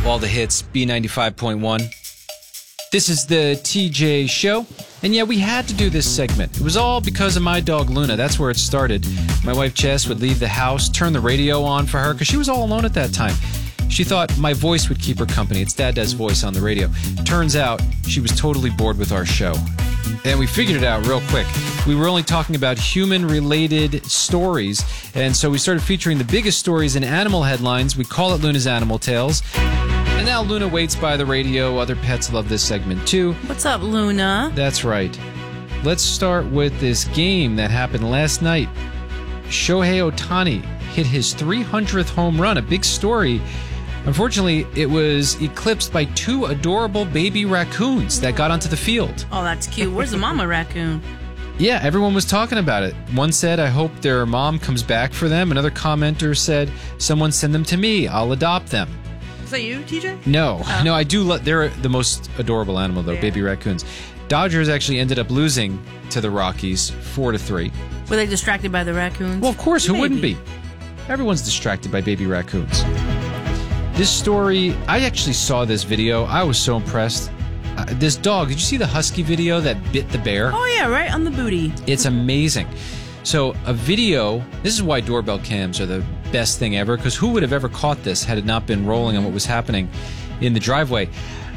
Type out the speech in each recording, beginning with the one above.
All the hits, B95.1. This is the TJ Show. And yeah, we had to do this segment. It was all because of my dog, Luna. That's where it started. My wife, Jess, would leave the house, turn the radio on for her, because she was all alone at that time. She thought my voice would keep her company. It's Dad's voice on the radio. Turns out she was totally bored with our show. And we figured it out real quick. We were only talking about human-related stories, and so we started featuring the biggest stories in animal headlines. We call it Luna's Animal Tales. And now Luna waits by the radio. Other pets love this segment too. What's up, Luna? That's right. Let's start with this game that happened last night. Shohei Ohtani hit his 300th home run, a big story. Unfortunately, it was eclipsed by two adorable baby raccoons that got onto the field. Oh, that's cute. Where's the mama raccoon? Yeah, everyone was talking about it. One said, I hope their mom comes back for them. Another commenter said, someone send them to me. I'll adopt them. Is that you, TJ? No. Oh. No, I do. They're the most adorable animal, though, baby raccoons. Dodgers actually ended up losing to the Rockies 4-3. Were they distracted by the raccoons? Well, of course. Who Maybe. wouldn't be? Everyone's distracted by baby raccoons. This story, I actually saw this video. I was so impressed. This dog, did you see the husky video that bit the bear? Oh, yeah, right on the booty. It's amazing. So a video, this is why doorbell cams are the best thing ever, because who would have ever caught this had it not been rolling on what was happening in the driveway?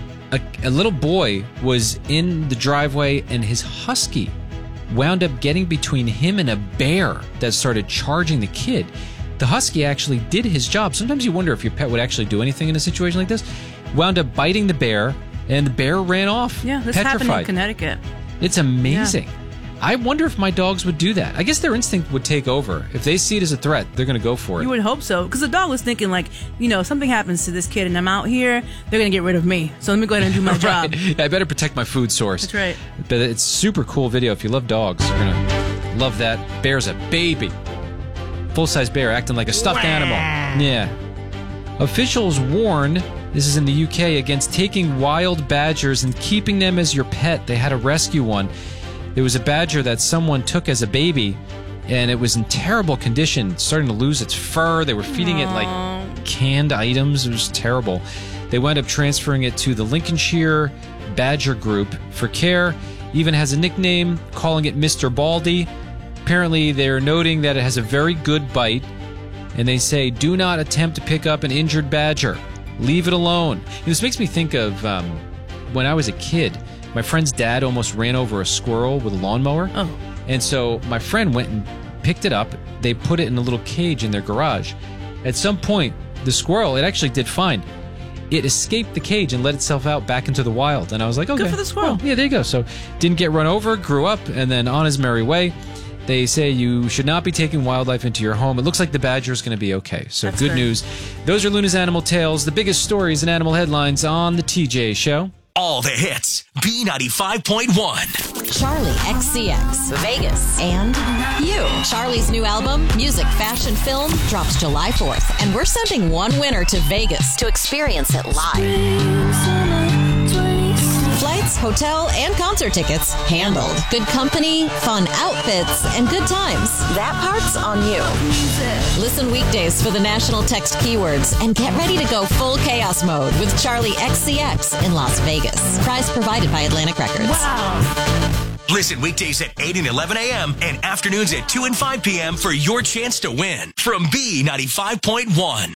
A little boy was in the driveway, and his husky wound up getting between him and a bear that started charging the kid. The husky actually did his job. Sometimes you wonder if your pet would actually do anything in a situation like this. Wound up biting the bear, and the bear ran off. Yeah, this petrified. happened in Connecticut. It's amazing. Yeah. I wonder if my dogs would do that. I guess their instinct would take over. If they see it as a threat, they're going to go for it. You would hope so. Because the dog was thinking, like, something happens to this kid and I'm out here, they're going to get rid of me. So let me go ahead and do my job. I better protect my food source. That's right. But it's a super cool video. If you love dogs, you're going to love that. Bear's a baby. Full-size bear acting like a stuffed animal. Yeah. Officials warn, this is in the UK, against taking wild badgers and keeping them as your pet. They had to rescue one. There was a badger that someone took as a baby, and it was in terrible condition, starting to lose its fur. They were feeding it like canned items. It was terrible. They wound up transferring it to the Lincolnshire Badger Group for care. Even has a nickname, calling it Mr. Baldy. Apparently, they're noting that it has a very good bite, and they say, do not attempt to pick up an injured badger. Leave it alone. This makes me think of when I was a kid. My friend's dad almost ran over a squirrel with a lawnmower. Oh. And so my friend went and picked it up. They put it in a little cage in their garage. At some point, the squirrel, it actually did fine. It escaped the cage and let itself out back into the wild. And I was like, okay. Good for the squirrel. Yeah, there you go. So didn't get run over, grew up, and then on his merry way. They say you should not be taking wildlife into your home. It looks like the badger is going to be okay. So That's good good. news. Those are Luna's Animal Tales, the biggest stories and animal headlines on the TJ Show. All the hits. B95.1. Charlie XCX, Vegas, and you. Charlie's new album, Music, Fashion, Film, drops July 4th, and we're sending one winner to Vegas to experience it live. Flights, hotel, and concert tickets handled. Good company, fun outfits, and good times. That part's on you. Listen weekdays for the national text keywords and get ready to go full chaos mode with Charlie XCX in Las Vegas. Prize provided by Atlantic Records. Listen weekdays at 8 and 11 a.m. and afternoons at 2 and 5 p.m. for your chance to win from B95.1.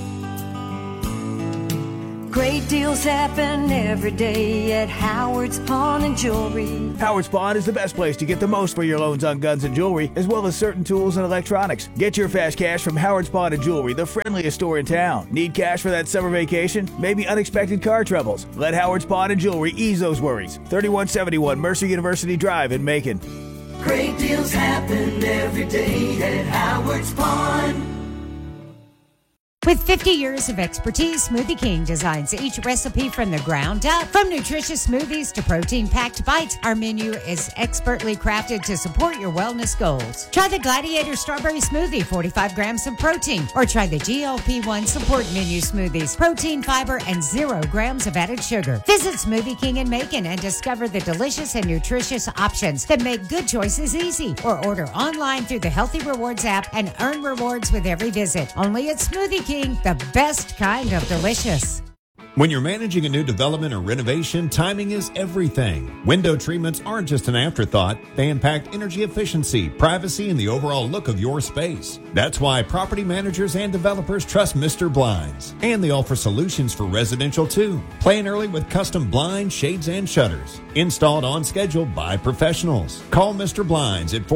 Great deals happen every day at Howard's Pawn and Jewelry. Howard's Pawn is the best place to get the most for your loans on guns and jewelry, as well as certain tools and electronics. Get your fast cash from Howard's Pawn and Jewelry, the friendliest store in town. Need cash for that summer vacation? Maybe unexpected car troubles? Let Howard's Pawn and Jewelry ease those worries. 3171 Mercer University Drive in Macon. Great deals happen every day at Howard's Pawn. With 50 years of expertise, Smoothie King designs each recipe from the ground up. From nutritious smoothies to protein-packed bites, our menu is expertly crafted to support your wellness goals. Try the Gladiator Strawberry Smoothie, 45 grams of protein. Or try the GLP-1 Support Menu Smoothies, protein, fiber, and 0 grams of added sugar. Visit Smoothie King in Macon and discover the delicious and nutritious options that make good choices easy. Or order online through the Healthy Rewards app and earn rewards with every visit. Only at Smoothie King, the best kind of delicious. When you're managing a new development or renovation, timing is everything. Window treatments aren't just an afterthought. They impact energy efficiency, privacy, and the overall look of your space. That's why property managers and developers trust Mr. Blinds. And they offer solutions for residential too. Plan early with custom blinds, shades, and shutters. Installed on schedule by professionals. Call Mr. Blinds at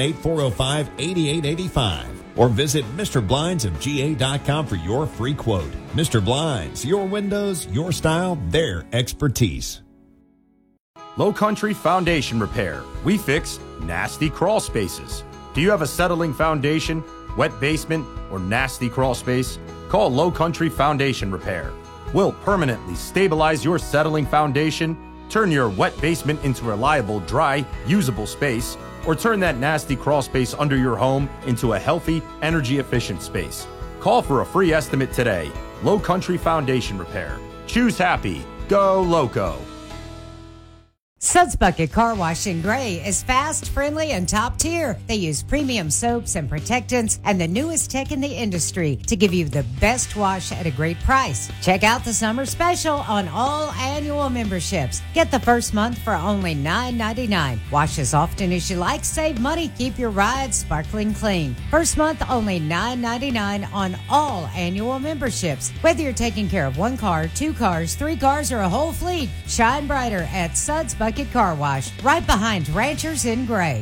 478-405-8885. Or visit MrBlindsofGA.com for your free quote. Mr. Blinds, your windows, your style, their expertise. Low Country Foundation Repair. We fix nasty crawl spaces. Do you have a settling foundation, wet basement, or nasty crawl space? Call Low Country Foundation Repair. We'll permanently stabilize your settling foundation, turn your wet basement into a reliable, dry, usable space, or turn that nasty crawl space under your home into a healthy, energy-efficient space. Call for a free estimate today. Low Country Foundation Repair. Choose happy. Go Loco. Suds Bucket Car Wash in Gray is fast, friendly, and top tier. They use premium soaps and protectants and the newest tech in the industry to give you the best wash at a great price. Check out the summer special on all annual memberships. Get the first month for only $9.99. Wash as often as you like, save money, keep your ride sparkling clean. First month only $9.99 on all annual memberships. Whether you're taking care of one car, two cars, three cars, or a whole fleet, shine brighter at Suds Bucket Car Wash, right behind Ranchers in Gray.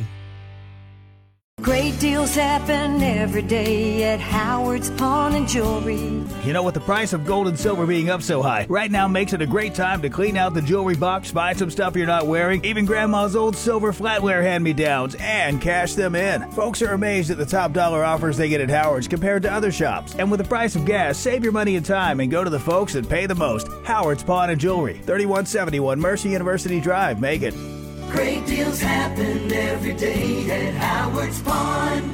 Great deals happen every day at Howard's Pawn and Jewelry. You know, with the price of gold and silver being up so high, right now makes it a great time to clean out the jewelry box, buy some stuff you're not wearing, even Grandma's old silver flatware hand-me-downs, and cash them in. Folks are amazed at the top dollar offers they get at Howard's compared to other shops. And with the price of gas, save your money and time and go to the folks that pay the most. Howard's Pawn and Jewelry, 3171 Mercy University Drive, Macon. Great deals happen every day at Howard's Pawn.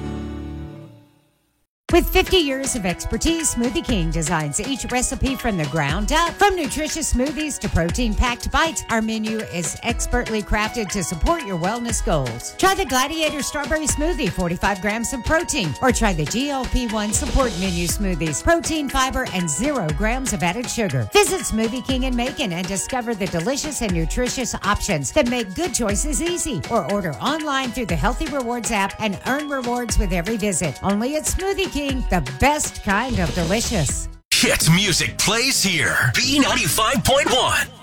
With 50 years of expertise, Smoothie King designs each recipe from the ground up. From nutritious smoothies to protein-packed bites, our menu is expertly crafted to support your wellness goals. Try the Gladiator Strawberry Smoothie, 45 grams of protein. Or try the GLP-1 Support Menu Smoothies, protein, fiber, and 0 grams of added sugar. Visit Smoothie King in Macon and discover the delicious and nutritious options that make good choices easy. Or order online through the Healthy Rewards app and earn rewards with every visit. Only at Smoothie King. The best kind of delicious. Hit music plays here. B95.1.